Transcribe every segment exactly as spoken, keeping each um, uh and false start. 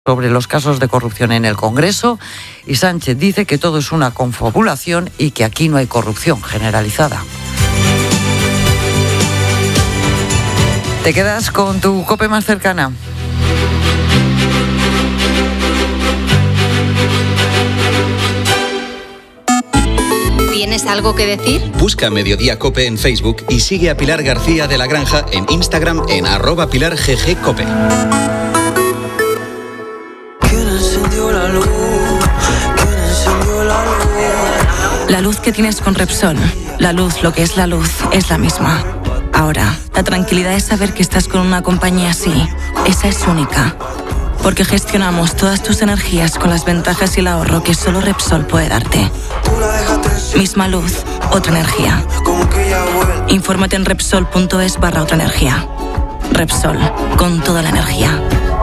sobre los casos de corrupción en el Congreso y Sánchez dice que todo es una confabulación y que aquí no hay corrupción generalizada. ¿Te quedas con tu COPE más cercana? ¿Tienes algo que decir? Busca Mediodía COPE en Facebook y sigue a Pilar García de la Granja en Instagram en arroba Pilar G G COPE. La luz que tienes con Repsol, la luz, lo que es la luz, es la misma. Ahora, la tranquilidad es saber que estás con una compañía así. Esa es única. Porque gestionamos todas tus energías con las ventajas y el ahorro que solo Repsol puede darte. Misma luz, otra energía. Infórmate en Repsol.es barra otra energía. Repsol, con toda la energía.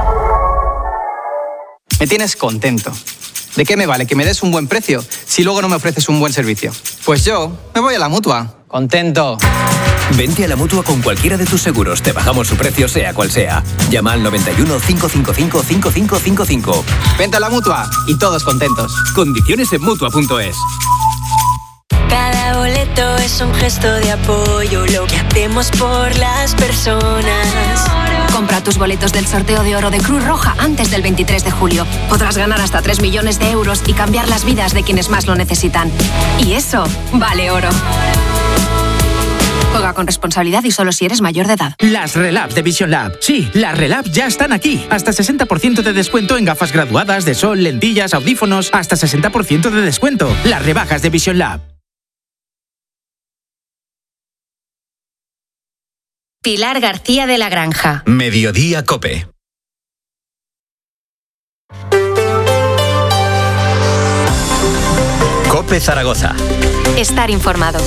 Me tienes contento. ¿De qué me vale que me des un buen precio si luego no me ofreces un buen servicio? Pues yo me voy a la Mutua. Contento. Vente a la Mutua con cualquiera de tus seguros. Te bajamos su precio sea cual sea. Llama al noventa y uno, cinco cinco cinco, cinco cinco cinco cinco. Vente a la Mutua y todos contentos. Condiciones en Mutua punto es. Cada boleto es un gesto de apoyo, lo que hacemos por las personas. Compra tus boletos del sorteo de oro de Cruz Roja antes del veintitrés de julio. Podrás ganar hasta tres millones de euros y cambiar las vidas de quienes más lo necesitan. Y eso vale oro. Juega con responsabilidad y solo si eres mayor de edad. Las Relab de Vision Lab. Sí, las Relab ya están aquí. Hasta sesenta por ciento de descuento en gafas graduadas, de sol, lentillas, audífonos. Hasta sesenta por ciento de descuento. Las rebajas de Vision Lab. Pilar García de la Granja. Mediodía COPE. COPE Zaragoza. Estar informado.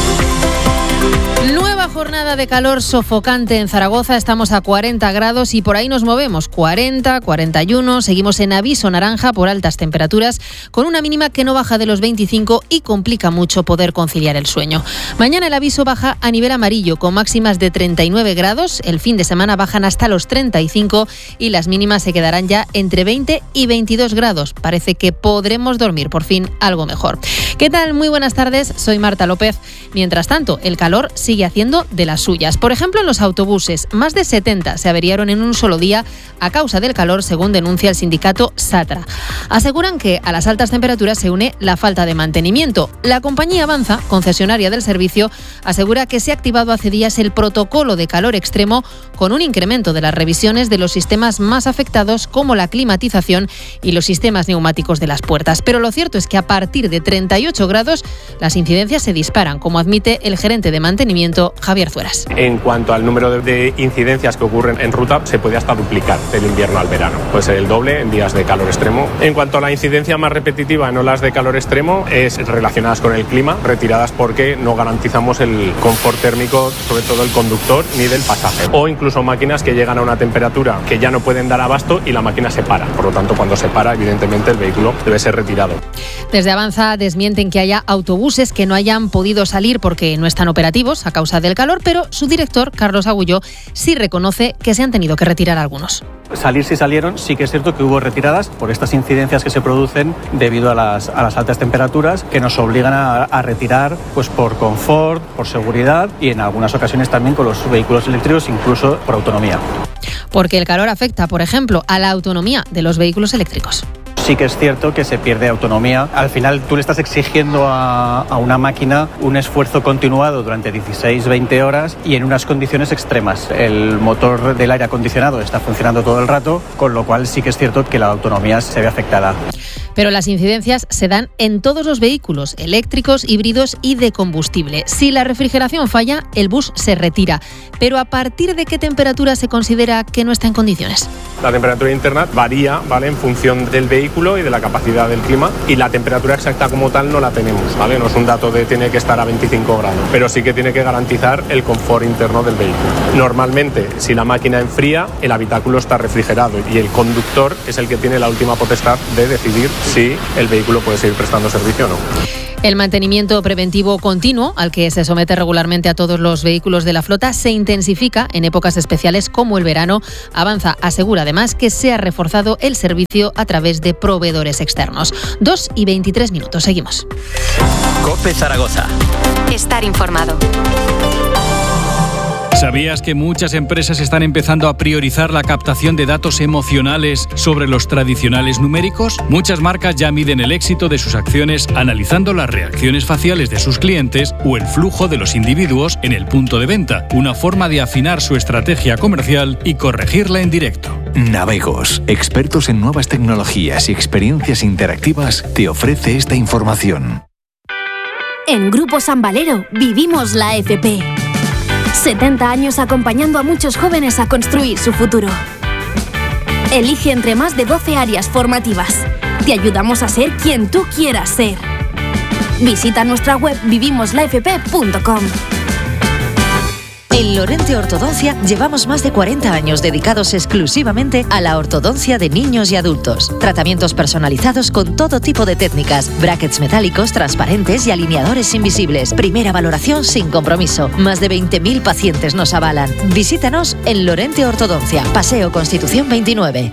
Nueva jornada de calor sofocante en Zaragoza, estamos a cuarenta grados y por ahí nos movemos, cuarenta, cuarenta y uno, seguimos en aviso naranja por altas temperaturas, con una mínima que no baja de los veinticinco y complica mucho poder conciliar el sueño. Mañana el aviso baja a nivel amarillo, con máximas de treinta y nueve grados, el fin de semana bajan hasta los treinta y cinco y las mínimas se quedarán ya entre veinte y veintidós grados. Parece que podremos dormir por fin algo mejor. ¿Qué tal? Muy buenas tardes, soy Marta López. Mientras tanto, el calor sigue haciendo de las suyas. Por ejemplo, en los autobuses, más de setenta se averiaron en un solo día a causa del calor, según denuncia el sindicato SATRA. Aseguran que a las altas temperaturas se une la falta de mantenimiento. La compañía Avanza, concesionaria del servicio, asegura que se ha activado hace días el protocolo de calor extremo con un incremento de las revisiones de los sistemas más afectados, como la climatización y los sistemas neumáticos de las puertas. Pero lo cierto es que a partir de treinta y ocho grados las incidencias se disparan, como admite el gerente de mantenimiento, Javier Zueras. En cuanto al número de, de incidencias que ocurren en ruta, se puede hasta duplicar del invierno al verano. Puede ser el doble en días de calor extremo. En cuanto a la incidencia más repetitiva en olas de calor extremo, es relacionadas con el clima, retiradas porque no garantizamos el confort térmico, sobre todo el conductor, ni del pasaje. O incluso máquinas que llegan a una temperatura que ya no pueden dar abasto y la máquina se para. Por lo tanto, cuando se para, evidentemente el vehículo debe ser retirado. Desde Avanza desmienten que haya autobuses que no hayan podido salir porque no están operativos a causa del calor, pero su director, Carlos Agulló, sí reconoce que se han tenido que retirar algunos. Salir sí salieron, sí que es cierto que hubo retiradas por estas incidencias que se producen debido a las, a las altas temperaturas, que nos obligan a, a retirar pues por confort, por seguridad y en algunas ocasiones también con los vehículos eléctricos, incluso por autonomía. Porque el calor afecta, por ejemplo, a la autonomía de los vehículos eléctricos. Sí que es cierto que se pierde autonomía. Al final tú le estás exigiendo a, a una máquina un esfuerzo continuado durante dieciséis a veinte horas y en unas condiciones extremas. El motor del aire acondicionado está funcionando todo el rato, con lo cual sí que es cierto que la autonomía se ve afectada. Pero las incidencias se dan en todos los vehículos, eléctricos, híbridos y de combustible. Si la refrigeración falla, el bus se retira. Pero ¿a partir de qué temperatura se considera que no está en condiciones? La temperatura interna varía, ¿vale?, en función del vehículo y de la capacidad del clima, y la temperatura exacta como tal no la tenemos, ¿vale? No es un dato de tiene que estar a veinticinco grados, pero sí que tiene que garantizar el confort interno del vehículo. Normalmente, si la máquina enfría, el habitáculo está refrigerado y el conductor es el que tiene la última potestad de decidir si el vehículo puede seguir prestando servicio o no. El mantenimiento preventivo continuo, al que se somete regularmente a todos los vehículos de la flota, se intensifica en épocas especiales como el verano. Avanza asegura además que se ha reforzado el servicio a través de proveedores externos. dos y veintitrés minutos, seguimos. COPE Zaragoza. Estar informado. ¿Sabías que muchas empresas están empezando a priorizar la captación de datos emocionales sobre los tradicionales numéricos? Muchas marcas ya miden el éxito de sus acciones analizando las reacciones faciales de sus clientes o el flujo de los individuos en el punto de venta, una forma de afinar su estrategia comercial y corregirla en directo. Navegos, expertos en nuevas tecnologías y experiencias interactivas, te ofrece esta información. En Grupo San Valero vivimos la F P. setenta años acompañando a muchos jóvenes a construir su futuro. Elige entre más de doce áreas formativas. Te ayudamos a ser quien tú quieras ser. Visita nuestra web vivimos la f p punto com. En Lorente Ortodoncia llevamos más de cuarenta años dedicados exclusivamente a la ortodoncia de niños y adultos. Tratamientos personalizados con todo tipo de técnicas, brackets metálicos, transparentes y alineadores invisibles. Primera valoración sin compromiso. Más de veinte mil pacientes nos avalan. Visítanos en Lorente Ortodoncia, Paseo Constitución veintinueve.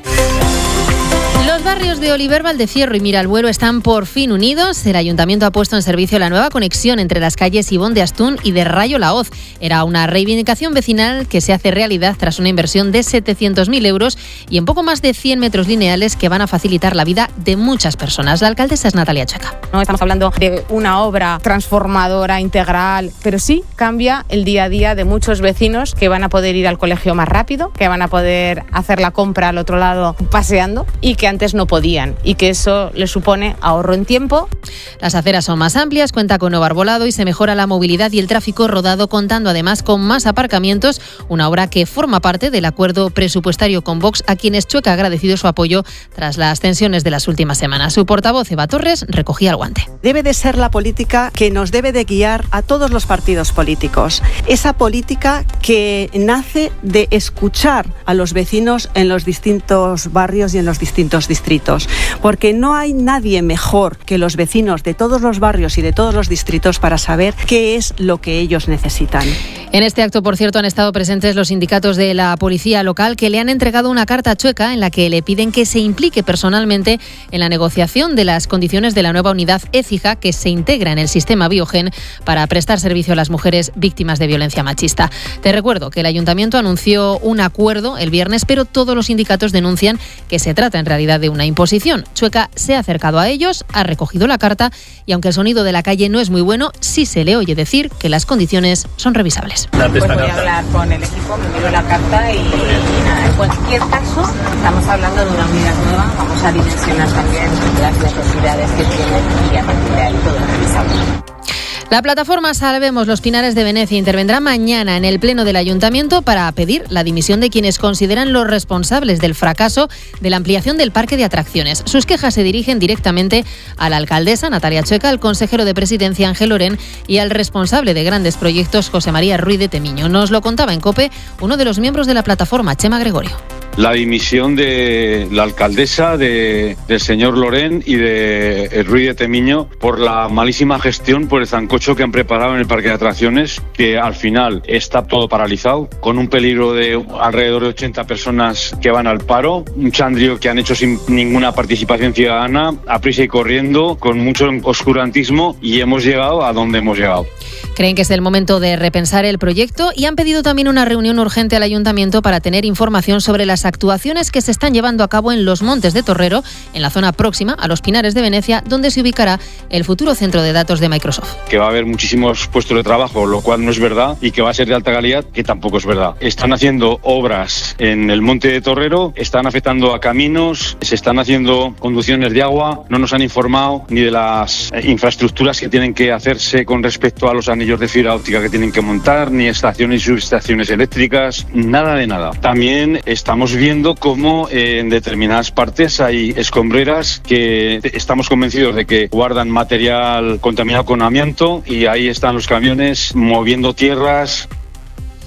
Los barrios de Oliver, Valdefierro y Miralbuero están por fin unidos. El Ayuntamiento ha puesto en servicio la nueva conexión entre las calles Ibón de Astún y de Rayo La Hoz. Era una reivindicación vecinal que se hace realidad tras una inversión de setecientos mil euros y en poco más de cien metros lineales que van a facilitar la vida de muchas personas. La alcaldesa es Natalia Checa. No estamos hablando de una obra transformadora, integral, pero sí cambia el día a día de muchos vecinos que van a poder ir al colegio más rápido, que van a poder hacer la compra al otro lado paseando y que antes no podían, y que eso les supone ahorro en tiempo. Las aceras son más amplias, cuenta con nuevo arbolado y se mejora la movilidad y el tráfico rodado, contando además con más aparcamientos, una obra que forma parte del acuerdo presupuestario con Vox, a quienes Chueca ha agradecido su apoyo tras las tensiones de las últimas semanas. Su portavoz, Eva Torres, recogía el guante. Debe de ser la política que nos debe de guiar a todos los partidos políticos. Esa política que nace de escuchar a los vecinos en los distintos barrios y en los distintos distritos, porque no hay nadie mejor que los vecinos de todos los barrios y de todos los distritos para saber qué es lo que ellos necesitan. En este acto, por cierto, han estado presentes los sindicatos de la policía local, que le han entregado una carta a Chueca en la que le piden que se implique personalmente en la negociación de las condiciones de la nueva unidad Écija, que se integra en el sistema Biogen para prestar servicio a las mujeres víctimas de violencia machista. Te recuerdo que el Ayuntamiento anunció un acuerdo el viernes, pero todos los sindicatos denuncian que se trata en realidad de una imposición. Chueca se ha acercado a ellos, ha recogido la carta y aunque el sonido de la calle no es muy bueno, sí se le oye decir que las condiciones son revisables. Pues voy a hablar con el equipo, me miro la carta y, y nada, en cualquier caso estamos hablando de una unidad nueva, vamos a dimensionar también las necesidades que tiene y a partir de ahí todo es revisable. La plataforma Salvemos los Pinares de Venecia intervendrá mañana en el Pleno del Ayuntamiento para pedir la dimisión de quienes consideran los responsables del fracaso de la ampliación del parque de atracciones. Sus quejas se dirigen directamente a la alcaldesa Natalia Checa, al consejero de Presidencia Ángel Lorén y al responsable de grandes proyectos José María Ruiz de Temiño. Nos lo contaba en COPE uno de los miembros de la plataforma, Chema Gregorio. La dimisión de la alcaldesa, de, del señor Lorén y de Ruiz de Temiño por la malísima gestión, por el zancocho que han preparado en el parque de atracciones, que al final está todo paralizado, con un peligro de alrededor de ochenta personas que van al paro, un chandrío que han hecho sin ninguna participación ciudadana, a prisa y corriendo, con mucho oscurantismo, y hemos llegado a donde hemos llegado. Creen que es el momento de repensar el proyecto y han pedido también una reunión urgente al Ayuntamiento para tener información sobre las actuaciones que se están llevando a cabo en los Montes de Torrero, en la zona próxima a los Pinares de Venecia, donde se ubicará el futuro centro de datos de Microsoft. Que va a haber muchísimos puestos de trabajo, lo cual no es verdad, y que va a ser de alta calidad, que tampoco es verdad. Están haciendo obras en el Monte de Torrero, están afectando a caminos, se están haciendo conducciones de agua, no nos han informado ni de las infraestructuras que tienen que hacerse con respecto a los anillos de fibra óptica que tienen que montar, ni estaciones y subestaciones eléctricas, nada de nada. También estamos viendo cómo eh, en determinadas partes hay escombreras que estamos convencidos de que guardan material contaminado con amianto, y ahí están los camiones moviendo tierras.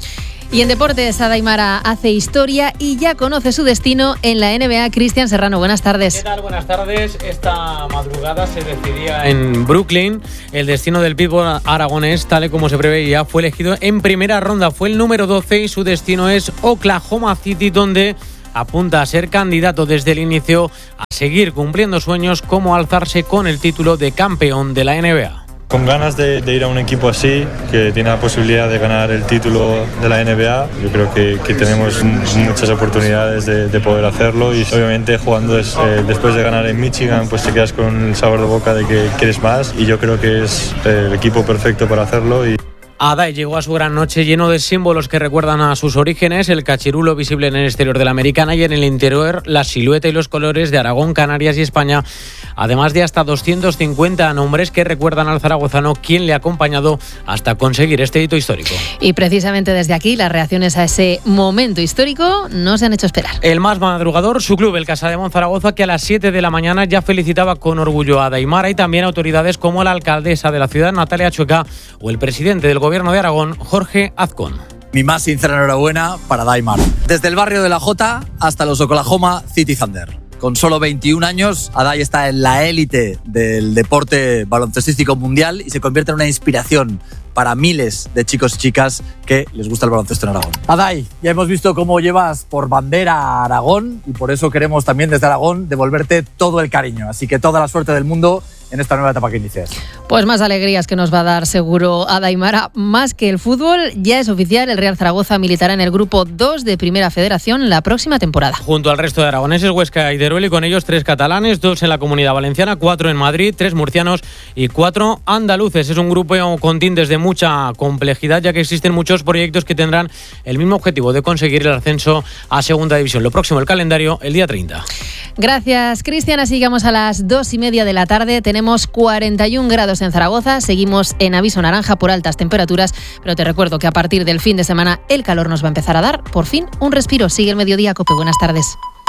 Y en deportes, Adaimara hace historia y ya conoce su destino en la N B A. Cristian Serrano, buenas tardes. ¿Qué tal? Buenas tardes. Esta madrugada se decidía en Brooklyn el destino del pívot aragonés, tal y como se preveía. Fue elegido en primera ronda, fue el número doce y su destino es Oklahoma City, donde apunta a ser candidato desde el inicio a seguir cumpliendo sueños como alzarse con el título de campeón de la N B A. Con ganas de, de ir a un equipo así, que tiene la posibilidad de ganar el título de la N B A. Yo creo que, que tenemos muchas oportunidades de, de poder hacerlo y obviamente jugando des, eh, después de ganar en Michigan, pues te quedas con el sabor de boca de que quieres más y yo creo que es el equipo perfecto para hacerlo. Y Adai llegó a su gran noche lleno de símbolos que recuerdan a sus orígenes, el cachirulo visible en el exterior de la Americana y en el interior la silueta y los colores de Aragón, Canarias y España, además de hasta doscientos cincuenta nombres que recuerdan al zaragozano, quien le ha acompañado hasta conseguir este hito histórico. Y precisamente desde aquí las reacciones a ese momento histórico no se han hecho esperar. El más madrugador, su club, el Casademón Zaragoza, que a las siete de la mañana ya felicitaba con orgullo a Adaimara y también autoridades como la alcaldesa de la ciudad, Natalia Chueca, o el presidente del Gobierno de Aragón, Jorge Azcón. Mi más sincera enhorabuena para Adaimara. Desde el barrio de la Jota hasta los Oklahoma City Thunder. Con solo veintiún años, Adai está en la élite del deporte baloncestístico mundial y se convierte en una inspiración para miles de chicos y chicas que les gusta el baloncesto en Aragón. Adai, ya hemos visto cómo llevas por bandera a Aragón y por eso queremos también desde Aragón devolverte todo el cariño. Así que toda la suerte del mundo en esta nueva etapa que inicias. Pues más alegrías que nos va a dar seguro Adaimara. Más que el fútbol, ya es oficial, el Real Zaragoza militará en el grupo dos de Primera Federación la próxima temporada. Junto al resto de aragoneses, Huesca y Teruel, y con ellos tres catalanes, dos en la Comunidad Valenciana, cuatro en Madrid, tres murcianos y cuatro andaluces. Es un grupo con tintes de mucha complejidad, ya que existen muchos proyectos que tendrán el mismo objetivo de conseguir el ascenso a Segunda División. Lo próximo, el calendario, el día treinta. Gracias, Cristian. Así llegamos a las dos y media de la tarde. Tenemos cuarenta y un grados en Zaragoza. Seguimos en aviso naranja por altas temperaturas. Pero te recuerdo que a partir del fin de semana el calor nos va a empezar a dar, por fin, un respiro. Sigue el mediodía, COPE. Buenas tardes.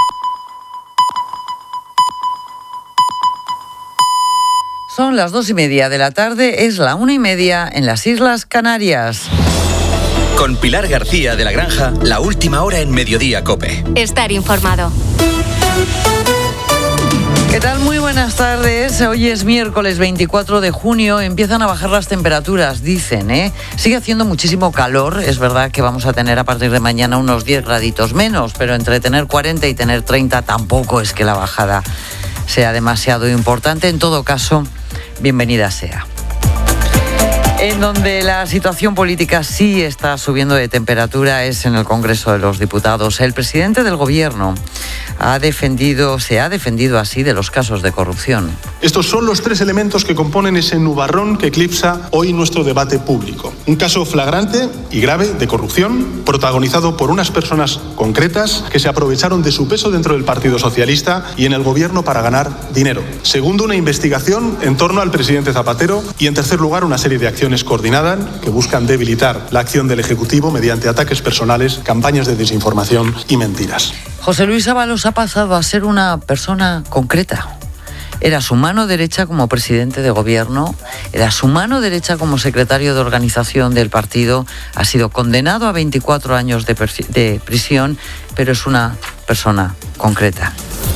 Son las dos y media de la tarde. Es la una y media en las Islas Canarias. Con Pilar García de la Granja, la última hora en Mediodía COPE. Estar informado. ¿Qué tal? Muy buenas tardes. Hoy es miércoles veinticuatro de junio. Empiezan a bajar las temperaturas, dicen, ¿eh? Sigue haciendo muchísimo calor. Es verdad que vamos a tener a partir de mañana unos diez graditos menos, pero entre tener cuarenta y tener treinta tampoco es que la bajada sea demasiado importante. En todo caso, bienvenida sea. En donde la situación política sí está subiendo de temperatura es en el Congreso de los Diputados. El presidente del Gobierno ha defendido, se ha defendido así de los casos de corrupción. Estos son los tres elementos que componen ese nubarrón que eclipsa hoy nuestro debate público. Un caso flagrante y grave de corrupción, protagonizado por unas personas concretas que se aprovecharon de su peso dentro del Partido Socialista y en el Gobierno para ganar dinero. Segundo, una investigación en torno al presidente Zapatero. Y en tercer lugar, una serie de acciones coordinadas que buscan debilitar la acción del Ejecutivo mediante ataques personales, campañas de desinformación y mentiras. José Luis Ábalos ha pasado a ser una persona concreta. Era su mano derecha como presidente de gobierno, era su mano derecha como secretario de organización del partido, ha sido condenado a veinticuatro años de, de prisión, pero es una persona concreta.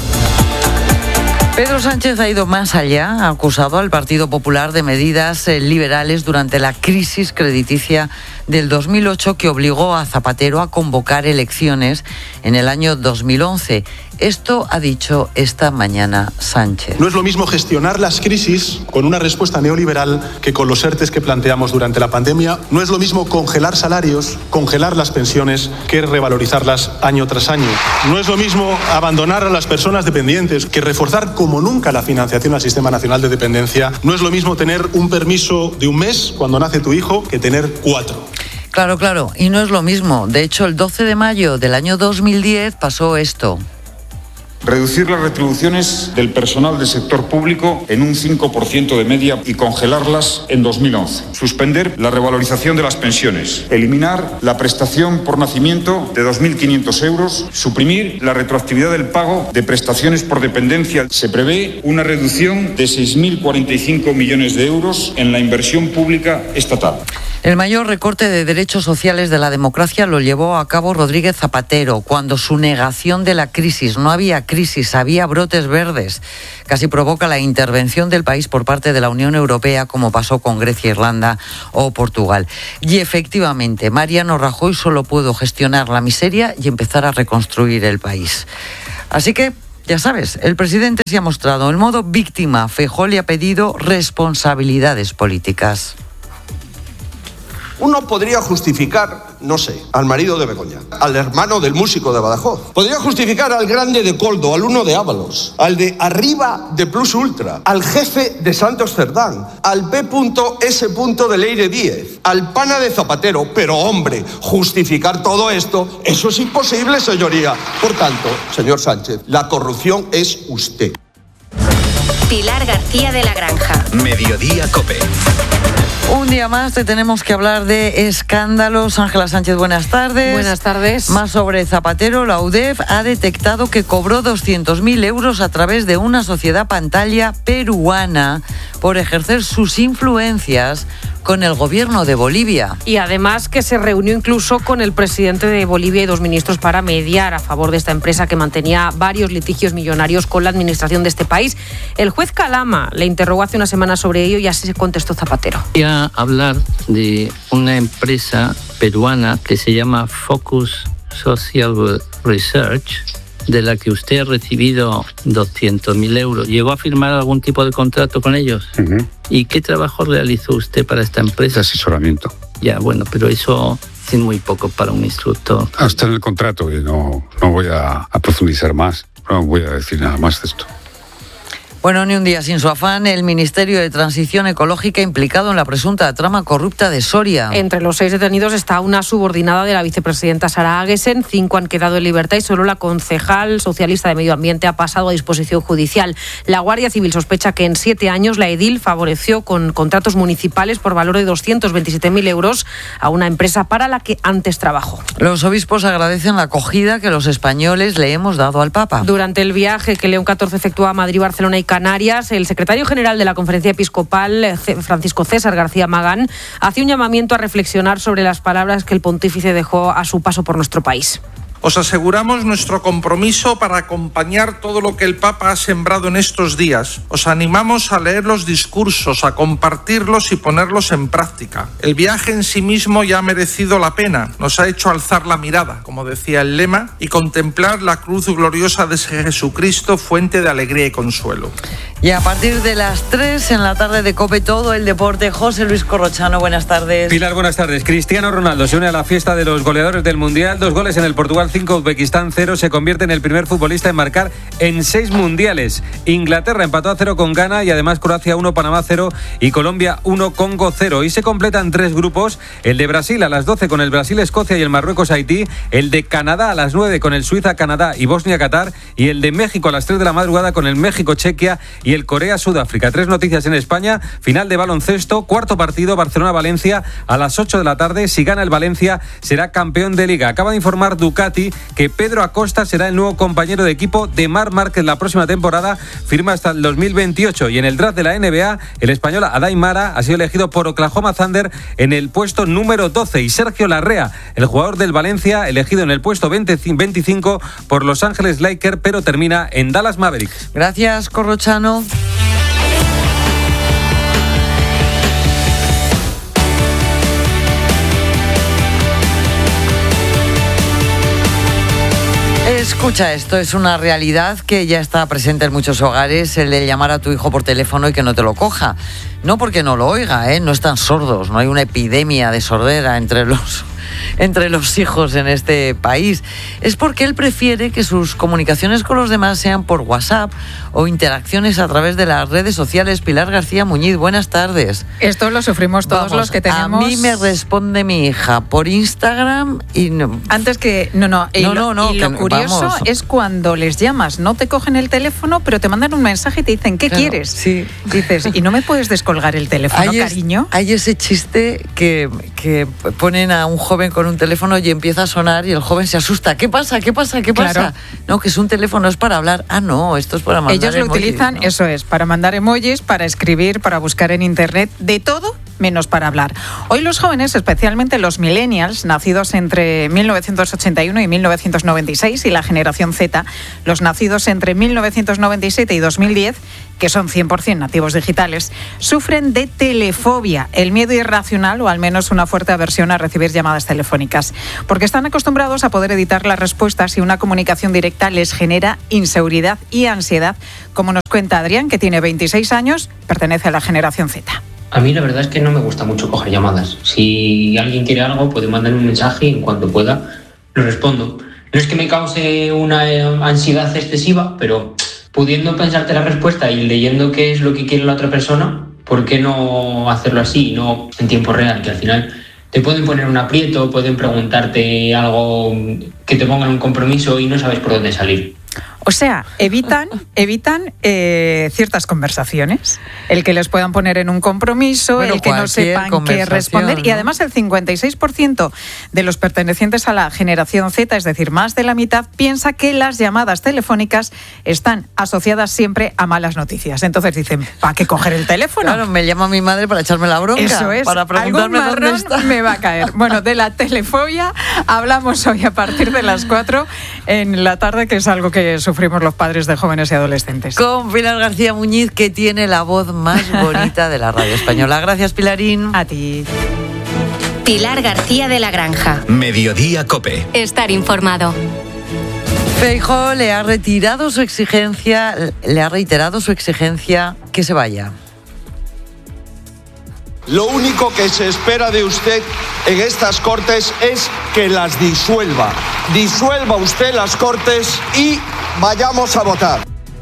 Pedro Sánchez ha ido más allá, ha acusado al Partido Popular de medidas eh, liberales durante la crisis crediticia del dos mil ocho que obligó a Zapatero a convocar elecciones en el año dos mil once. Esto ha dicho esta mañana Sánchez. No es lo mismo gestionar las crisis con una respuesta neoliberal que con los ERTES que planteamos durante la pandemia. No es lo mismo congelar salarios, congelar las pensiones, que revalorizarlas año tras año. No es lo mismo abandonar a las personas dependientes que reforzar como nunca la financiación al Sistema Nacional de Dependencia. No es lo mismo tener un permiso de un mes cuando nace tu hijo que tener cuatro. Claro, claro, y no es lo mismo. De hecho, el doce de mayo del año dos mil diez pasó esto. Reducir las retribuciones del personal del sector público en un cinco por ciento de media y congelarlas en dos mil once. Suspender la revalorización de las pensiones. Eliminar la prestación por nacimiento de dos mil quinientos euros. Suprimir la retroactividad del pago de prestaciones por dependencia. Se prevé una reducción de seis mil cuarenta y cinco millones de euros en la inversión pública estatal. El mayor recorte de derechos sociales de la democracia lo llevó a cabo Rodríguez Zapatero, cuando su negación de la crisis, no había crisis, había brotes verdes, casi provoca la intervención del país por parte de la Unión Europea, como pasó con Grecia, Irlanda o Portugal. Y efectivamente, Mariano Rajoy solo pudo gestionar la miseria y empezar a reconstruir el país. Así que, ya sabes, el presidente se ha mostrado en modo víctima. Feijóo le ha pedido responsabilidades políticas. Uno podría justificar, no sé, al marido de Begoña, al hermano del músico de Badajoz. Podría justificar al grande de Coldo, al uno de Ábalos, al de arriba de Plus Ultra, al jefe de Santos Cerdán, al P S de Leire Díez, al pana de Zapatero. Pero, hombre, justificar todo esto, eso es imposible, señoría. Por tanto, señor Sánchez, la corrupción es usted. Pilar García de la Granja. Mediodía COPE. Un día más te tenemos que hablar de escándalos. Ángela Sánchez, buenas tardes. Buenas tardes. Más sobre Zapatero. La U D E F ha detectado que cobró doscientos mil euros a través de una sociedad pantalla peruana por ejercer sus influencias con el gobierno de Bolivia. Y además que se reunió incluso con el presidente de Bolivia y dos ministros para mediar a favor de esta empresa que mantenía varios litigios millonarios con la administración de este país. El juez Calama le interrogó hace una semana sobre ello y así se contestó Zapatero. Voy a hablar de una empresa peruana que se llama Focus Social Research, de la que usted ha recibido doscientos mil euros. ¿Llegó a firmar algún tipo de contrato con ellos? Uh-huh. ¿Y qué trabajo realizó usted para esta empresa? De asesoramiento. Ya, bueno, pero eso es muy poco para un instructor. Ah, está en el contrato y no, no voy a, a profundizar más. No voy a decir nada más de esto. Bueno, ni un día sin su afán, el Ministerio de Transición Ecológica implicado en la presunta trama corrupta de Soria. Entre los seis detenidos está una subordinada de la vicepresidenta Sara Agesen, cinco han quedado en libertad y solo la concejal socialista de Medio Ambiente ha pasado a disposición judicial. La Guardia Civil sospecha que en siete años la edil favoreció con contratos municipales por valor de doscientos veintisiete mil euros a una empresa para la que antes trabajó. Los obispos agradecen la acogida que los españoles le hemos dado al Papa. Durante el viaje que León catorce efectúa a Madrid, Barcelona y Canarias, el secretario general de la Conferencia Episcopal, Francisco César García Magán, hace un llamamiento a reflexionar sobre las palabras que el pontífice dejó a su paso por nuestro país. Os aseguramos nuestro compromiso para acompañar todo lo que el Papa ha sembrado en estos días. Os animamos a leer los discursos, a compartirlos y ponerlos en práctica. El viaje en sí mismo ya ha merecido la pena. Nos ha hecho alzar la mirada, como decía el lema, y contemplar la cruz gloriosa de Jesucristo, fuente de alegría y consuelo. Y a partir de las tres en la tarde de COPE, todo el deporte. José Luis Corrochano, buenas tardes. Pilar, buenas tardes. Cristiano Ronaldo se une a la fiesta de los goleadores del Mundial. Dos goles en el Portugal cinco, Uzbekistán cero. Se convierte en el primer futbolista en marcar en seis mundiales. Inglaterra empató a cero con Ghana y además Croacia uno, Panamá cero y Colombia uno, Congo cero. Y se completan tres grupos. El de Brasil a las doce con el Brasil-Escocia y el Marruecos-Haití. El de Canadá a las nueve con el Suiza-Canadá y Bosnia-Qatar. Y el de México a las tres de la madrugada con el México-Chequia y el Corea-Sudáfrica. Tres noticias en España. Final de baloncesto. Cuarto partido Barcelona-Valencia a las ocho de la tarde. Si gana el Valencia será campeón de Liga. Acaba de informar Ducati que Pedro Acosta será el nuevo compañero de equipo de Marc Márquez la próxima temporada. Firma hasta el dos mil veintiocho. Y en el draft de la N B A, el español Adai Mara ha sido elegido por Oklahoma Thunder en el puesto número doce. Y Sergio Larrea, el jugador del Valencia, elegido en el puesto veinticinco por Los Ángeles Lakers, pero termina en Dallas Mavericks. Gracias, Corrochano. Escucha, esto es una realidad que ya está presente en muchos hogares, el de llamar a tu hijo por teléfono y que no te lo coja. No porque no lo oiga, ¿eh? No están sordos, no hay una epidemia de sordera entre los, entre los hijos en este país. Es porque él prefiere que sus comunicaciones con los demás sean por WhatsApp o interacciones a través de las redes sociales. Pilar García Muñiz, buenas tardes. Esto lo sufrimos todos Vamos, los que tenemos. A mí me responde mi hija por Instagram y no. Antes que no no y no, lo, no, no y lo que, curioso vamos. es cuando les llamas, no te cogen el teléfono, pero te mandan un mensaje y te dicen ¿qué Claro, quieres? Sí. Dices y no me puedes descolgar el teléfono, hay cariño. Es, hay ese chiste que, que ponen a un joven con un teléfono y empieza a sonar y el joven se asusta. ¿Qué pasa? ¿Qué pasa? ¿Qué pasa? Claro. No, que es un teléfono, es para hablar. Ah, no, esto es para mandar Ellos lo emojis, utilizan, ¿no? eso es, para mandar emojis, para escribir, para buscar en internet, de todo menos para hablar. Hoy los jóvenes, especialmente los millennials, nacidos entre mil novecientos ochenta y uno y mil novecientos noventa y seis, y la generación Z, los nacidos entre mil novecientos noventa y siete y dos mil diez, que son cien por ciento nativos digitales, sufren de telefobia, el miedo irracional o al menos una fuerte aversión a recibir llamadas telefónicas, porque están acostumbrados a poder editar las respuestas y una comunicación directa les genera inseguridad y ansiedad, como nos cuenta Adrián, que tiene veintiséis años, pertenece a la generación Z. A mí la verdad es que no me gusta mucho coger llamadas. Si alguien quiere algo, puede mandarme un mensaje y en cuanto pueda lo respondo. No es que me cause una ansiedad excesiva, pero pudiendo pensarte la respuesta y leyendo qué es lo que quiere la otra persona, ¿por qué no hacerlo así, no en tiempo real? Que al final te pueden poner un aprieto, pueden preguntarte algo que te pongan un compromiso y no sabes por dónde salir. O sea, evitan, evitan eh, ciertas conversaciones, el que les puedan poner en un compromiso, bueno, el que no sepan qué responder. ¿No? Y además el cincuenta y seis por ciento de los pertenecientes a la generación Z, es decir, más de la mitad, piensa que las llamadas telefónicas están asociadas siempre a malas noticias. Entonces dicen, ¿para qué coger el teléfono? Claro, me llama mi madre para echarme la bronca. Eso es, para preguntarme algún dónde está. Me va a caer. Bueno, de la telefobia hablamos hoy a partir de las cuatro en la tarde, que es algo que sufrimos los padres de jóvenes y adolescentes. Con Pilar García Muñiz, que tiene la voz más bonita de la radio española. Gracias, Pilarín. A ti. Pilar García de la Granja. Mediodía COPE. Estar informado. Feijóo le ha retirado su exigencia, le ha reiterado su exigencia que se vaya. Lo único que se espera de usted en estas Cortes es que las disuelva. Disuelva usted las Cortes y vayamos a votar.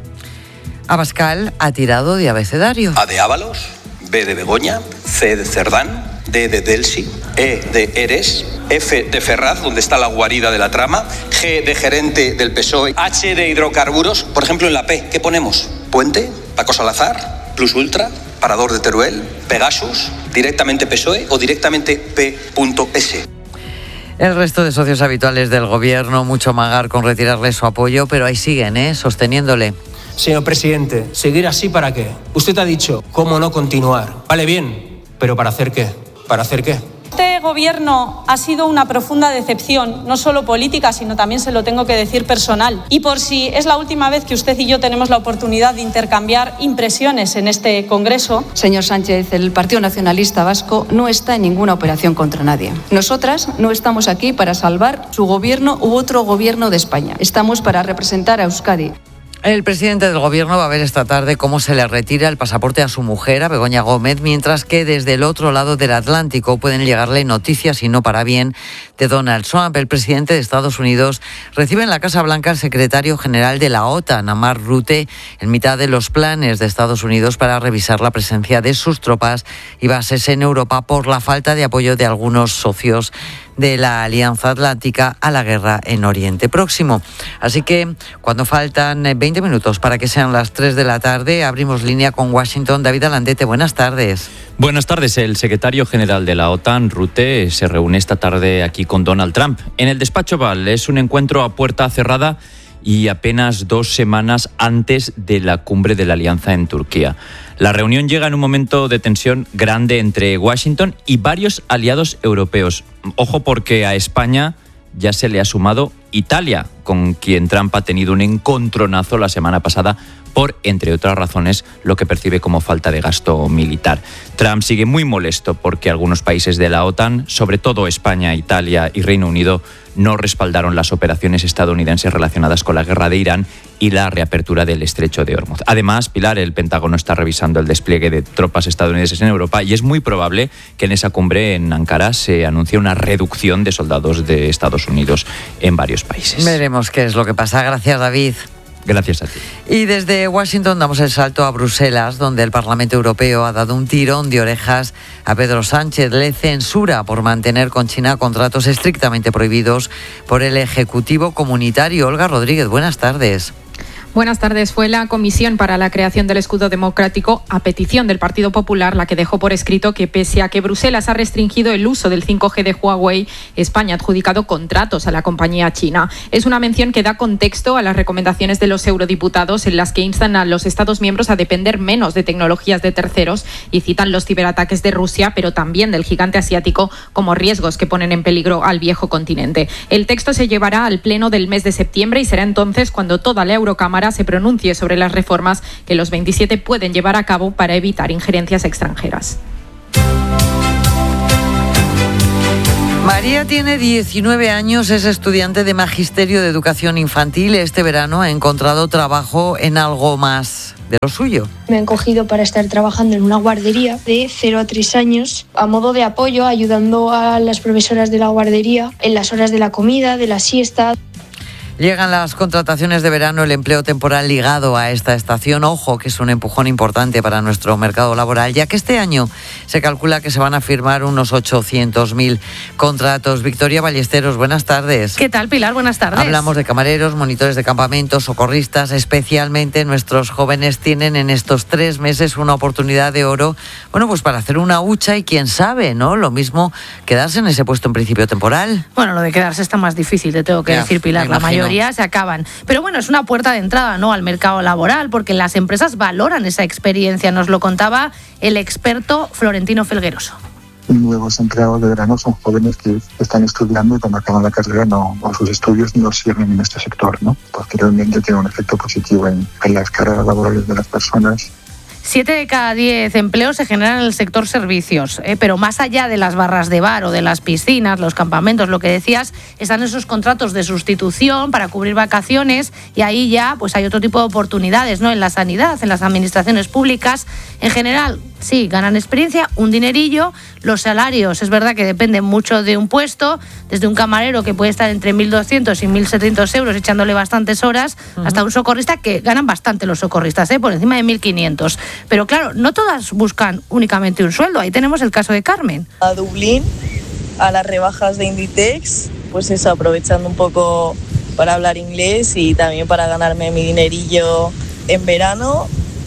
Abascal ha tirado de abecedario. A de Ábalos, B de Begoña, C de Cerdán, D de Delsi, E de Eres, F de Ferraz, donde está la guarida de la trama, G de gerente del P S O E, H de hidrocarburos. Por ejemplo, en la P, ¿qué ponemos? Puente, Paco Salazar, Plus Ultra, Parador de Teruel, Pegasus, directamente P S O E o directamente P S. El resto de socios habituales del gobierno, mucho magar con retirarle su apoyo, pero ahí siguen, ¿eh?, sosteniéndole. Señor presidente, ¿seguir así para qué? Usted ha dicho, ¿cómo no continuar? Vale bien, pero ¿para hacer qué? ¿Para hacer qué? Este gobierno ha sido una profunda decepción, no solo política, sino también, se lo tengo que decir, personal. Y por si es la última vez que usted y yo tenemos la oportunidad de intercambiar impresiones en este Congreso. Señor Sánchez, el Partido Nacionalista Vasco no está en ninguna operación contra nadie. Nosotras no estamos aquí para salvar su gobierno u otro gobierno de España. Estamos para representar a Euskadi. El presidente del gobierno va a ver esta tarde cómo se le retira el pasaporte a su mujer, a Begoña Gómez, mientras que desde el otro lado del Atlántico pueden llegarle noticias, y no para bien, de Donald Trump. El presidente de Estados Unidos recibe en la Casa Blanca al secretario general de la OTAN, a Mark Rutte, en mitad de los planes de Estados Unidos para revisar la presencia de sus tropas y bases en Europa por la falta de apoyo de algunos socios de la Alianza Atlántica a la guerra en Oriente Próximo. Así que cuando faltan veinte minutos para que sean las tres de la tarde, abrimos línea con Washington. David Alandete, buenas tardes. Buenas tardes. El secretario general de la OTAN, Rutte, se reúne esta tarde aquí con Donald Trump. En el despacho Oval es un encuentro a puerta cerrada y apenas dos semanas antes de la cumbre de la Alianza en Turquía. La reunión llega en un momento de tensión grande entre Washington y varios aliados europeos. Ojo, porque a España ya se le ha sumado Italia, con quien Trump ha tenido un encontronazo la semana pasada por, entre otras razones, lo que percibe como falta de gasto militar. Trump sigue muy molesto porque algunos países de la OTAN, sobre todo España, Italia y Reino Unido, no respaldaron las operaciones estadounidenses relacionadas con la guerra de Irán y la reapertura del estrecho de Hormuz. Además, Pilar, el Pentágono está revisando el despliegue de tropas estadounidenses en Europa y es muy probable que en esa cumbre en Ankara se anuncie una reducción de soldados de Estados Unidos en varios países. Veremos qué es lo que pasa. Gracias, David. Gracias a ti. Y desde Washington damos el salto a Bruselas, donde el Parlamento Europeo ha dado un tirón de orejas a Pedro Sánchez. Le censura por mantener con China contratos estrictamente prohibidos por el Ejecutivo Comunitario. Olga Rodríguez, buenas tardes. Buenas tardes. Fue la Comisión para la Creación del Escudo Democrático, a petición del Partido Popular, la que dejó por escrito que pese a que Bruselas ha restringido el uso del cinco G de Huawei, España ha adjudicado contratos a la compañía china. Es una mención que da contexto a las recomendaciones de los eurodiputados en las que instan a los Estados miembros a depender menos de tecnologías de terceros y citan los ciberataques de Rusia, pero también del gigante asiático, como riesgos que ponen en peligro al viejo continente. El texto se llevará al Pleno del mes de septiembre y será entonces cuando toda la Eurocámara se pronuncie sobre las reformas que los veintisiete pueden llevar a cabo para evitar injerencias extranjeras. María tiene diecinueve años, es estudiante de Magisterio de Educación Infantil. Este verano ha encontrado trabajo en algo más de lo suyo. Me han cogido para estar trabajando en una guardería de cero a tres años, a modo de apoyo, ayudando a las profesoras de la guardería en las horas de la comida, de la siesta. Llegan las contrataciones de verano, el empleo temporal ligado a esta estación. Ojo, que es un empujón importante para nuestro mercado laboral, ya que este año se calcula que se van a firmar unos ochocientos mil contratos. Victoria Ballesteros, buenas tardes. ¿Qué tal, Pilar? Buenas tardes. Hablamos de camareros, monitores de campamentos, socorristas. Especialmente nuestros jóvenes tienen en estos tres meses una oportunidad de oro, bueno, pues para hacer una hucha y quién sabe, ¿no? Lo mismo quedarse en ese puesto en principio temporal. Bueno, lo de quedarse está más difícil, te tengo que ya, decir, Pilar. La mayoría se acaban. Pero bueno, es una puerta de entrada, ¿no?, al mercado laboral, porque las empresas valoran esa experiencia. Nos lo contaba el experto Florentino Felgueroso. Nuevos empleados de verano son jóvenes que están estudiando y cuando acaban la carrera no, o sus estudios no sirven en este sector, ¿no? Porque realmente tiene un efecto positivo en, en las carreras laborales de las personas. Siete de cada diez empleos se generan en el sector servicios, ¿eh? Pero más allá de las barras de bar o de las piscinas, los campamentos, lo que decías, están esos contratos de sustitución para cubrir vacaciones y ahí ya pues hay otro tipo de oportunidades, ¿no? En la sanidad, en las administraciones públicas, en general, sí, ganan experiencia, un dinerillo. Los salarios, es verdad que dependen mucho de un puesto, desde un camarero que puede estar entre mil doscientos y mil setecientos euros echándole bastantes horas, uh-huh, hasta un socorrista, que ganan bastante los socorristas, ¿eh? Por encima de mil quinientos. Pero claro, no todas buscan únicamente un sueldo. Ahí tenemos el caso de Carmen. A Dublín, a las rebajas de Inditex, pues eso, aprovechando un poco para hablar inglés y también para ganarme mi dinerillo en verano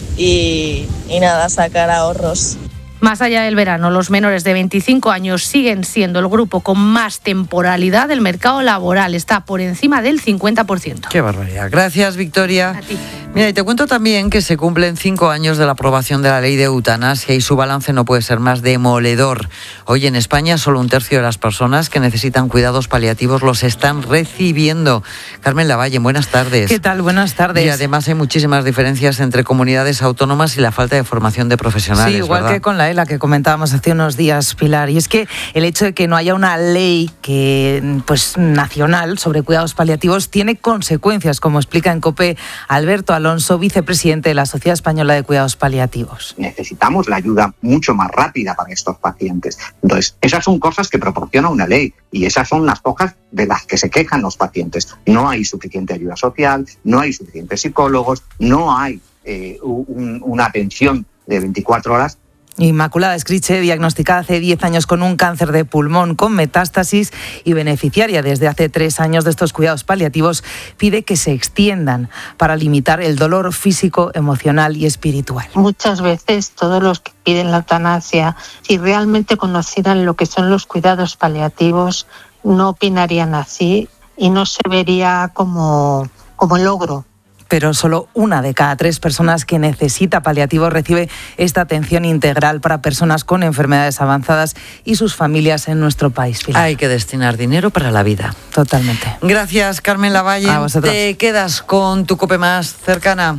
y, y nada, sacar ahorros. Más allá del verano, los menores de veinticinco años siguen siendo el grupo con más temporalidad del mercado laboral. Está por encima del cincuenta por ciento. ¡Qué barbaridad! Gracias, Victoria. A ti. Mira, y te cuento también que se cumplen cinco años de la aprobación de la ley de eutanasia y su balance no puede ser más demoledor. Hoy en España solo un tercio de las personas que necesitan cuidados paliativos los están recibiendo. Carmen Lavalle, buenas tardes. ¿Qué tal? Buenas tardes. Y además hay muchísimas diferencias entre comunidades autónomas y la falta de formación de profesionales. Sí, igual ¿verdad? Que con la ELA que comentábamos hace unos días, Pilar. Y es que el hecho de que no haya una ley que, pues, nacional sobre cuidados paliativos tiene consecuencias, como explica en COPE Alberto Alonso, vicepresidente de la Sociedad Española de Cuidados Paliativos. Necesitamos la ayuda mucho más rápida para estos pacientes. Entonces, esas son cosas que proporciona una ley y esas son las cosas de las que se quejan los pacientes. No hay suficiente ayuda social, no hay suficientes psicólogos, no hay eh, un, una atención de veinticuatro horas. Inmaculada Escriche, diagnosticada hace diez años con un cáncer de pulmón con metástasis y beneficiaria desde hace tres años de estos cuidados paliativos, pide que se extiendan para limitar el dolor físico, emocional y espiritual. Muchas veces todos los que piden la eutanasia, si realmente conocieran lo que son los cuidados paliativos, no opinarían así y no se vería como, como logro. Pero solo una de cada tres personas que necesita paliativos recibe esta atención integral para personas con enfermedades avanzadas y sus familias en nuestro país. Pilar. Hay que destinar dinero para la vida. Totalmente. Gracias, Carmen Lavalle. A vosotros. Te quedas con tu COPE más cercana.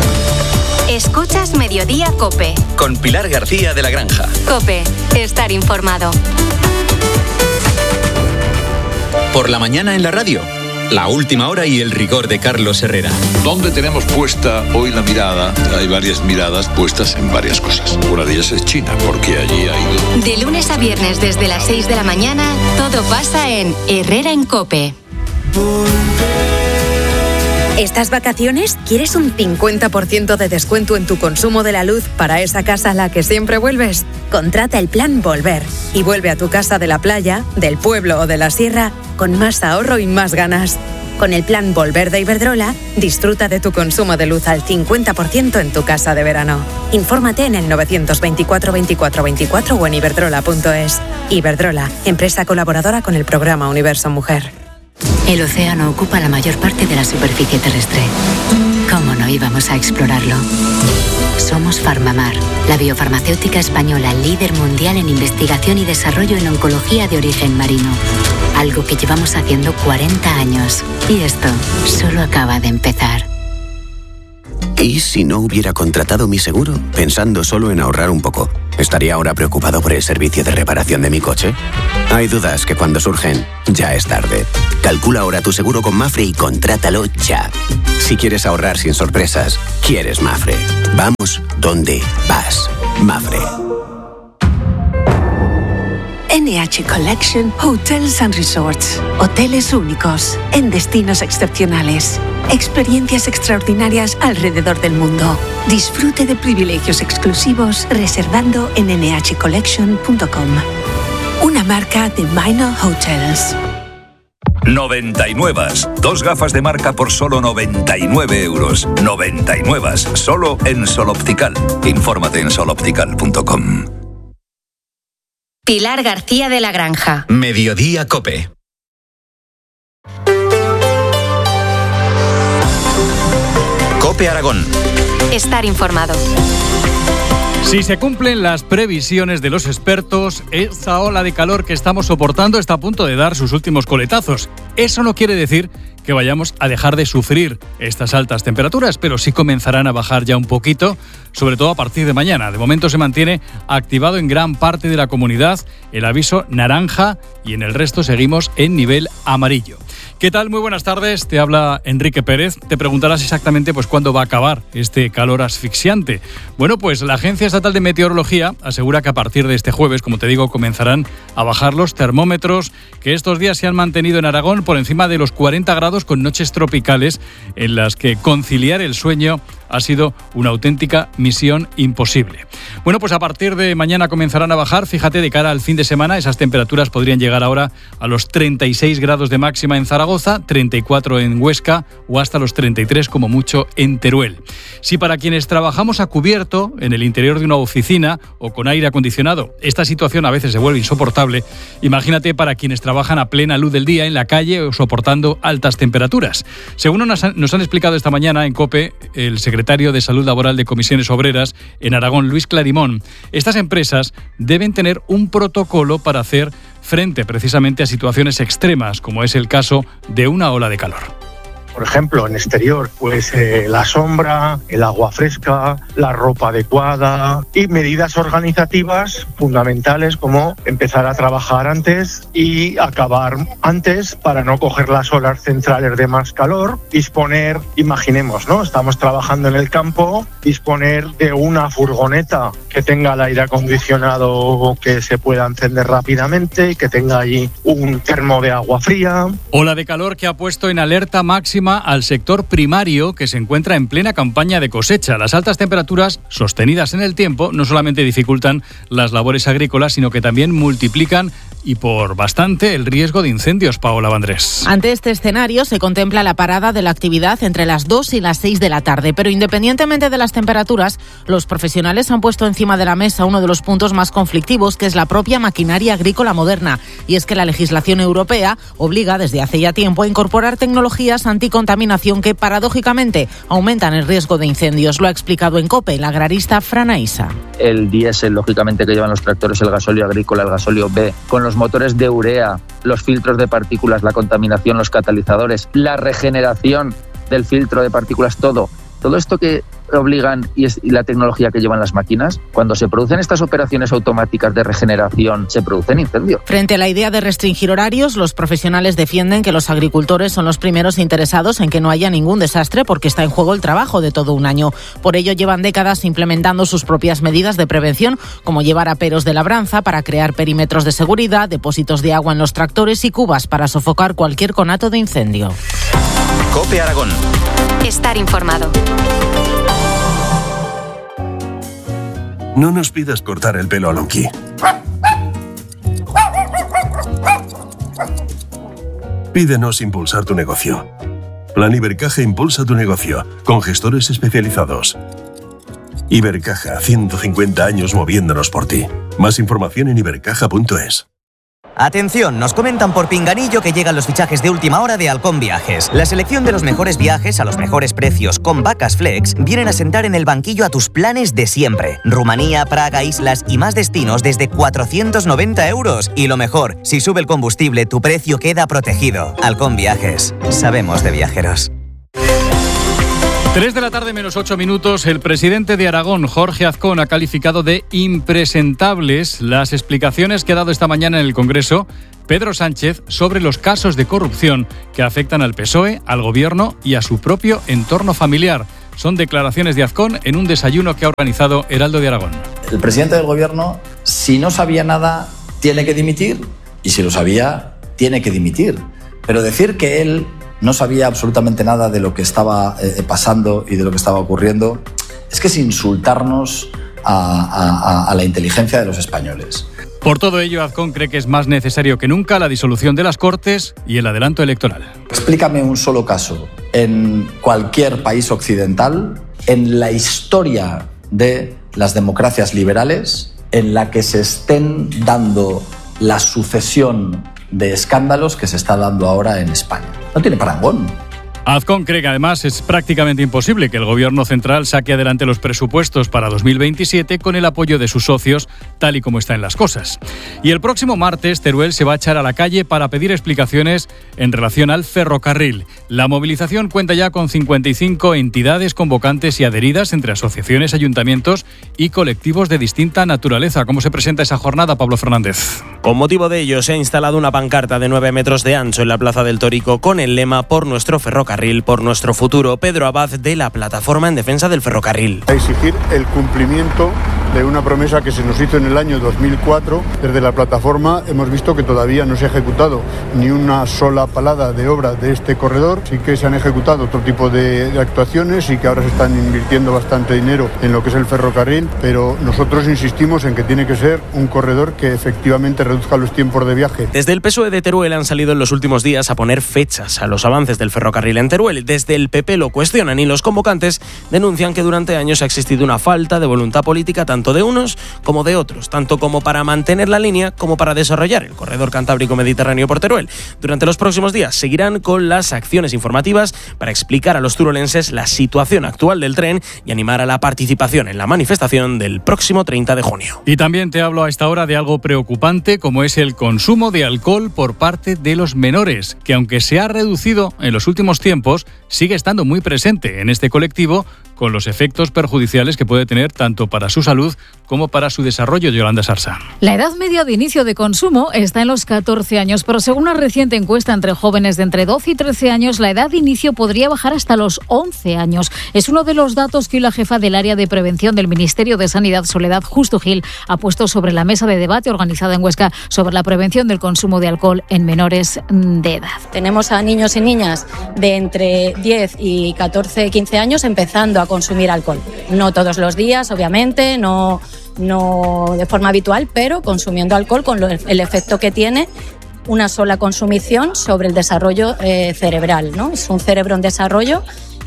Escuchas Mediodía COPE. Con Pilar García de la Granja. COPE. Estar informado. Por la mañana en la radio. La última hora y el rigor de Carlos Herrera. ¿Dónde tenemos puesta hoy la mirada? Hay varias miradas puestas en varias cosas. Una de ellas es China, porque allí ha ido... De lunes a viernes desde las seis de la mañana, todo pasa en Herrera en COPE. ¿Estas vacaciones quieres un cincuenta por ciento de descuento en tu consumo de la luz para esa casa a la que siempre vuelves? Contrata el plan Volver y vuelve a tu casa de la playa, del pueblo o de la sierra con más ahorro y más ganas. Con el plan Volver de Iberdrola, disfruta de tu consumo de luz al cincuenta por ciento en tu casa de verano. Infórmate en el novecientos veinticuatro veinticuatro veinticuatro o en iberdrola punto es. Iberdrola, empresa colaboradora con el programa Universo Mujer. El océano ocupa la mayor parte de la superficie terrestre. ¿Cómo no íbamos a explorarlo? Somos Farmamar, la biofarmacéutica española líder mundial en investigación y desarrollo en oncología de origen marino. Algo que llevamos haciendo cuarenta años. Y esto solo acaba de empezar. ¿Y si no hubiera contratado mi seguro, pensando solo en ahorrar un poco? ¿Estaría ahora preocupado por el servicio de reparación de mi coche? Hay dudas que cuando surgen, ya es tarde. Calcula ahora tu seguro con Mafre y contrátalo ya. Si quieres ahorrar sin sorpresas, quieres Mafre. Vamos donde vas. Mafre. N H Collection Hotels and Resorts. Hoteles únicos, en destinos excepcionales. Experiencias extraordinarias alrededor del mundo. Disfrute de privilegios exclusivos reservando en ene hache collection punto com. Una marca de Minor Hotels. noventa y nueve. Dos gafas de marca por solo noventa y nueve euros. noventa y nueve. Solo en Sol Optical. Infórmate en sol optical punto com. Pilar García de la Granja. Mediodía COPE. COPE Aragón. Estar informado. Si se cumplen las previsiones de los expertos, esa ola de calor que estamos soportando está a punto de dar sus últimos coletazos. Eso no quiere decir que vayamos a dejar de sufrir estas altas temperaturas, pero sí comenzarán a bajar ya un poquito, sobre todo a partir de mañana. De momento se mantiene activado en gran parte de la comunidad el aviso naranja y en el resto seguimos en nivel amarillo. ¿Qué tal? Muy buenas tardes, te habla Enrique Pérez. Te preguntarás exactamente pues cuándo va a acabar este calor asfixiante. Bueno, pues la Agencia Estatal de Meteorología asegura que a partir de este jueves, como te digo, comenzarán a bajar los termómetros, que estos días se han mantenido en Aragón por encima de los cuarenta grados con noches tropicales en las que conciliar el sueño ha sido una auténtica misión imposible. Bueno, pues a partir de mañana comenzarán a bajar. Fíjate, de cara al fin de semana, esas temperaturas podrían llegar ahora a los treinta y seis grados de máxima en Zaragoza, treinta y cuatro en Huesca o hasta los treinta y tres como mucho en Teruel. Si para quienes trabajamos a cubierto en el interior de una oficina o con aire acondicionado, esta situación a veces se vuelve insoportable, imagínate para quienes trabajan a plena luz del día en la calle o soportando altas temperaturas. Según nos han, nos han explicado esta mañana en COPE el secretario secretario de Salud Laboral de Comisiones Obreras en Aragón, Luis Clarimón, estas empresas deben tener un protocolo para hacer frente precisamente a situaciones extremas, como es el caso de una ola de calor. Por ejemplo, en exterior, pues eh, la sombra, el agua fresca, la ropa adecuada y medidas organizativas fundamentales como empezar a trabajar antes y acabar antes para no coger las horas centrales de más calor. Disponer, imaginemos, ¿no? Estamos trabajando en el campo, disponer de una furgoneta que tenga el aire acondicionado que se pueda encender rápidamente y que tenga allí un termo de agua fría. Ola de calor que ha puesto en alerta máxima al sector primario, que se encuentra en plena campaña de cosecha. Las altas temperaturas sostenidas en el tiempo no solamente dificultan las labores agrícolas, sino que también multiplican y por bastante el riesgo de incendios. Paola Vandrés. Ante este escenario se contempla la parada de la actividad entre las dos y las seis de la tarde, pero independientemente de las temperaturas, los profesionales han puesto encima de la mesa uno de los puntos más conflictivos, que es la propia maquinaria agrícola moderna, y es que la legislación europea obliga desde hace ya tiempo a incorporar tecnologías anticontaminación que paradójicamente aumentan el riesgo de incendios. Lo ha explicado en COPE la agrarista Fran Aisa. El diésel, lógicamente, que llevan los tractores, el gasóleo agrícola, el gasóleo B, con los motores de urea, los filtros de partículas, la contaminación, los catalizadores, la regeneración del filtro de partículas, todo. Todo esto que obligan y, es, y la tecnología que llevan las máquinas, cuando se producen estas operaciones automáticas de regeneración, se producen incendios. Frente a la idea de restringir horarios, los profesionales defienden que los agricultores son los primeros interesados en que no haya ningún desastre, porque está en juego el trabajo de todo un año. Por ello llevan décadas implementando sus propias medidas de prevención, como llevar aperos de labranza para crear perímetros de seguridad, depósitos de agua en los tractores y cubas para sofocar cualquier conato de incendio. COPE Aragón. Estar informado. No nos pidas cortar el pelo a Lonky. Pídenos impulsar tu negocio. Plan Ibercaja impulsa tu negocio, con gestores especializados. Ibercaja, ciento cincuenta años moviéndonos por ti. Más información en ibercaja punto es. Atención, nos comentan por pinganillo que llegan los fichajes de última hora de Halcón Viajes. La selección de los mejores viajes a los mejores precios con Vacas Flex vienen a sentar en el banquillo a tus planes de siempre. Rumanía, Praga, islas y más destinos desde cuatrocientos noventa euros. Y lo mejor, si sube el combustible, tu precio queda protegido. Halcón Viajes. Sabemos de viajeros. tres de la tarde menos ocho minutos, el presidente de Aragón, Jorge Azcón, ha calificado de impresentables las explicaciones que ha dado esta mañana en el Congreso Pedro Sánchez sobre los casos de corrupción que afectan al P S O E, al Gobierno y a su propio entorno familiar. Son declaraciones de Azcón en un desayuno que ha organizado Heraldo de Aragón. El presidente del Gobierno, si no sabía nada, tiene que dimitir, y si lo sabía, tiene que dimitir. Pero decir que él no sabía absolutamente nada de lo que estaba eh, pasando y de lo que estaba ocurriendo, es que es insultarnos a, a, a la inteligencia de los españoles. Por todo ello, Azcón cree que es más necesario que nunca la disolución de las Cortes y el adelanto electoral. Explícame un solo caso en cualquier país occidental, en la historia de las democracias liberales, en la que se estén dando la sucesión de escándalos que se está dando ahora en España. No tiene parangón. Azcón cree que además es prácticamente imposible que el Gobierno central saque adelante los presupuestos para dos mil veintisiete con el apoyo de sus socios, tal y como están las cosas. Y el próximo martes, Teruel se va a echar a la calle para pedir explicaciones en relación al ferrocarril. La movilización cuenta ya con cincuenta y cinco entidades convocantes y adheridas entre asociaciones, ayuntamientos y colectivos de distinta naturaleza. ¿Cómo se presenta esa jornada, Pablo Fernández? Con motivo de ello, se ha instalado una pancarta de nueve metros de ancho en la Plaza del Tórico con el lema "Por nuestro ferrocarril, por nuestro futuro". Pedro Abad, de la Plataforma en Defensa del Ferrocarril. A exigir el cumplimiento de una promesa que se nos hizo en el año dos mil cuatro. Desde la Plataforma hemos visto que todavía no se ha ejecutado ni una sola palada de obra de este corredor. Sí que se han ejecutado otro tipo de, de actuaciones y que ahora se están invirtiendo bastante dinero en lo que es el ferrocarril, pero nosotros insistimos en que tiene que ser un corredor que efectivamente reduzca los tiempos de viaje. Desde el P S O E de Teruel han salido en los últimos días a poner fechas a los avances del ferrocarril en Teruel. Desde el P P lo cuestionan y los convocantes denuncian que durante años ha existido una falta de voluntad política tanto de unos como de otros, tanto como para mantener la línea como para desarrollar el corredor cantábrico mediterráneo por Teruel. Durante los próximos días seguirán con las acciones informativas para explicar a los turolenses la situación actual del tren y animar a la participación en la manifestación del próximo treinta de junio. Y también te hablo a esta hora de algo preocupante, como es el consumo de alcohol por parte de los menores, que aunque se ha reducido en los últimos tiempos, sigue estando muy presente en este colectivo, con los efectos perjudiciales que puede tener tanto para su salud como para su desarrollo. Yolanda Sarsa. La edad media de inicio de consumo está en los catorce años, pero según una reciente encuesta entre jóvenes de entre doce y trece años, la edad de inicio podría bajar hasta los once años. Es uno de los datos que hoy la jefa del área de prevención del Ministerio de Sanidad, Soledad Justo Gil, ha puesto sobre la mesa de debate organizada en Huesca sobre la prevención del consumo de alcohol en menores de edad. Tenemos a niños y niñas de entre diez y catorce, quince años empezando a consumir alcohol. No todos los días, obviamente, no, no de forma habitual, pero consumiendo alcohol con lo, el efecto que tiene una sola consumición sobre el desarrollo eh, cerebral, ¿no? Es un cerebro en desarrollo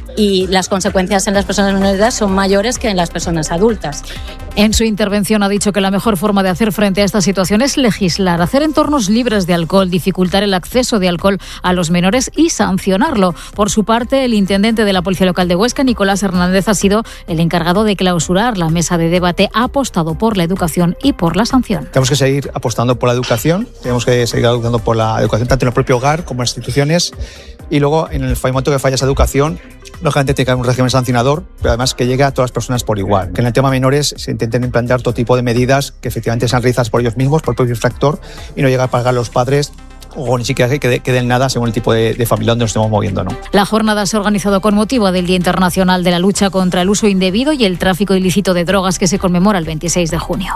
y las consecuencias en las personas menores de edad son mayores que en las personas adultas. En su intervención ha dicho que la mejor forma de hacer frente a esta situación es legislar, hacer entornos libres de alcohol, dificultar el acceso de alcohol a los menores y sancionarlo. Por su parte, el intendente de la Policía Local de Huesca, Nicolás Hernández, ha sido el encargado de clausurar la mesa de debate. Ha apostado por la educación y por la sanción. Tenemos que seguir apostando por la educación, tenemos que seguir apostando por la educación tanto en el propio hogar como en las instituciones. Y luego, en el momento que falla esa educación, lógicamente tiene que haber un régimen sancionador, pero además que llegue a todas las personas por igual. Que en el tema menores se intenten implantar todo tipo de medidas que efectivamente sean realizadas por ellos mismos, por el propio infractor, y no llegar a pagar a los padres o ni siquiera que, de, que den nada según el tipo de, de familia donde nos estemos moviendo, ¿no? La jornada se ha organizado con motivo del Día Internacional de la Lucha contra el Uso Indebido y el Tráfico Ilícito de Drogas, que se conmemora el veintiséis de junio.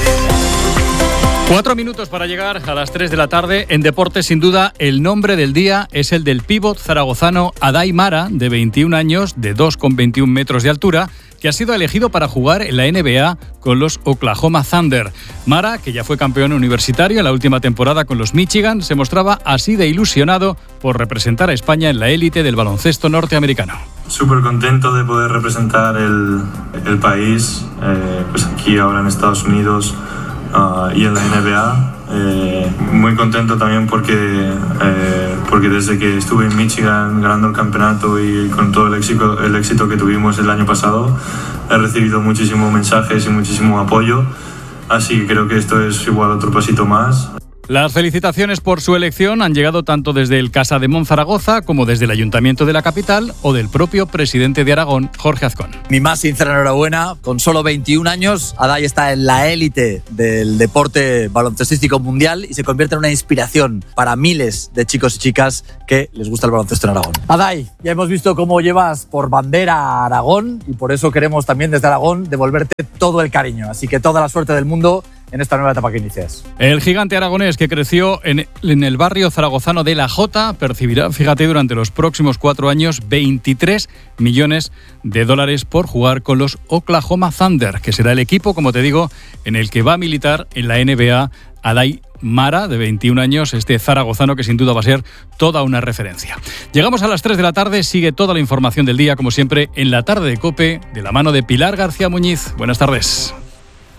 Cuatro minutos para llegar a las tres de la tarde. En deportes, sin duda, el nombre del día es el del pívot zaragozano Adai Mara, de veintiún años, de dos coma veintiún metros de altura, que que ha sido elegido para jugar en la N B A con los Oklahoma Thunder. Mara, que ya fue campeón universitario en la última temporada con los Michigan, se mostraba así de ilusionado por representar a España en la élite del baloncesto norteamericano. Súper contento de poder representar el, el país, eh, pues aquí ahora en Estados Unidos uh, y en la N B A. Eh, muy contento también porque, eh, porque desde que estuve en Michigan ganando el campeonato y con todo el éxito, el éxito que tuvimos el año pasado, he recibido muchísimos mensajes y muchísimo apoyo, así que creo que esto es igual otro pasito más. Las felicitaciones por su elección han llegado tanto desde el Casa de Monzaragoza como desde el Ayuntamiento de la capital o del propio presidente de Aragón, Jorge Azcón. Mi más sincera enhorabuena. Con solo veintiún años, Aday está en la élite del deporte baloncestístico mundial y se convierte en una inspiración para miles de chicos y chicas que les gusta el baloncesto en Aragón. Aday, ya hemos visto cómo llevas por bandera a Aragón y por eso queremos también desde Aragón devolverte todo el cariño. Así que toda la suerte del mundo en esta nueva etapa que inicias. El gigante aragonés que creció en, en el barrio zaragozano de La Jota percibirá, fíjate, durante los próximos cuatro años veintitrés millones de dólares por jugar con los Oklahoma Thunder, que será el equipo, como te digo, en el que va a militar en la N B A Aday Mara, de veintiún años, este zaragozano que sin duda va a ser toda una referencia. Llegamos a las tres de la tarde, sigue toda la información del día, como siempre, en la tarde de COPE, de la mano de Pilar García Muñiz. Buenas tardes.